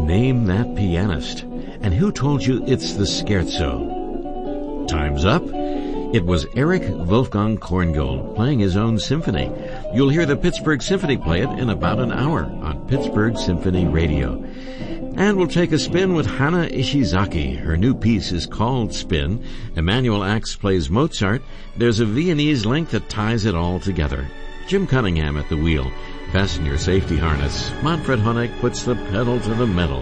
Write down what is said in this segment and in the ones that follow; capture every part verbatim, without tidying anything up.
Name that pianist. And who told you it's the Scherzo? Time's up. It was Eric Wolfgang Korngold playing his own symphony. You'll hear the Pittsburgh Symphony play it in about an hour on Pittsburgh Symphony Radio. And we'll take a spin with Hana Ishizaki. Her new piece is called Spin. Emanuel Axe plays Mozart. There's a Viennese link that ties it all together. Jim Cunningham at the wheel. Fasten your safety harness. Manfred Honeck puts the pedal to the metal.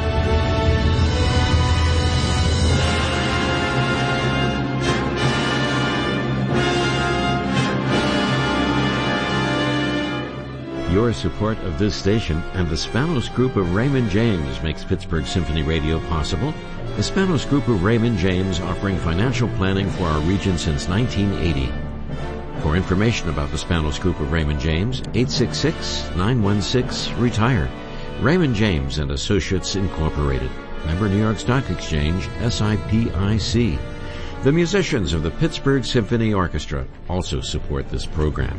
Your support of this station and the Spanos Group of Raymond James makes Pittsburgh Symphony Radio possible. The Spanos Group of Raymond James offering financial planning for our region since nineteen eighty. For information about the Spanos Group of Raymond James, eight six six, nine one six, RETIRE. Raymond James and Associates Incorporated. Member New York Stock Exchange, S I P I C. The musicians of the Pittsburgh Symphony Orchestra also support this program.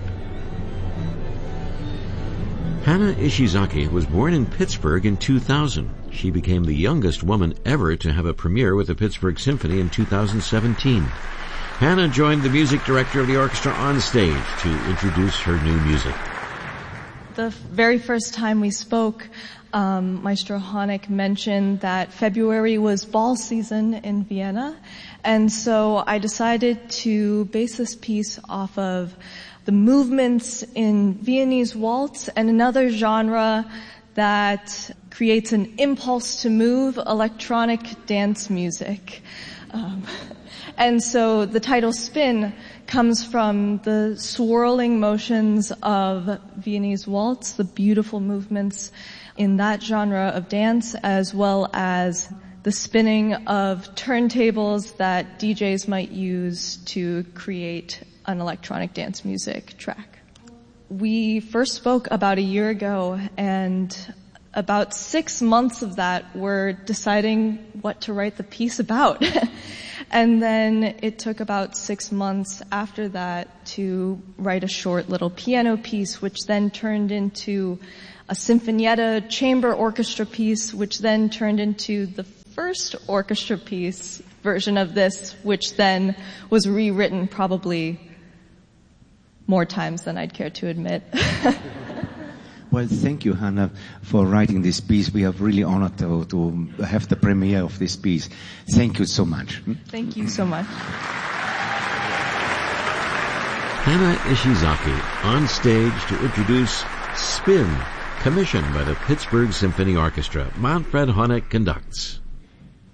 Hana Ishizaki was born in Pittsburgh in two thousand. She became the youngest woman ever to have a premiere with the Pittsburgh Symphony in two thousand seventeen. Hana joined the music director of the orchestra on stage to introduce her new music. The very first time we spoke, um, Maestro Honeck mentioned that February was ball season in Vienna, and so I decided to base this piece off of the movements in Viennese waltz and another genre that creates an impulse to move, electronic dance music. Um, and so the title Spin comes from the swirling motions of Viennese waltz, the beautiful movements in that genre of dance, as well as the spinning of turntables that D Js might use to create an electronic dance music track. We first spoke about a year ago, and about six months of that were deciding what to write the piece about. And then it took about six months after that to write a short little piano piece, which then turned into a sinfonietta chamber orchestra piece, which then turned into the first orchestra piece version of this, which then was rewritten probably more times than I'd care to admit. Well, thank you, Hana, for writing this piece. We are really honored to, to have the premiere of this piece. Thank you so much. Thank you so much. Hana Ishizaki on stage to introduce Spin, commissioned by the Pittsburgh Symphony Orchestra. Manfred Honeck conducts.